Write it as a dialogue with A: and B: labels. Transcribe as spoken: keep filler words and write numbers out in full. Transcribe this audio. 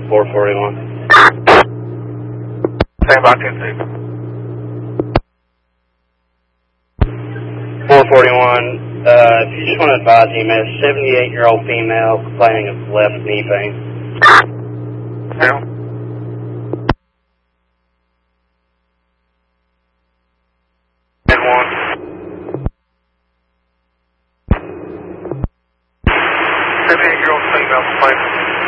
A: four forty-one.
B: Stand by, ten six.
A: four forty-one, uh, if you just want to advise him, a seventy-eight-year-old female complaining of left knee pain.
B: Now. ten one. seventy-eight-year-old female complaining.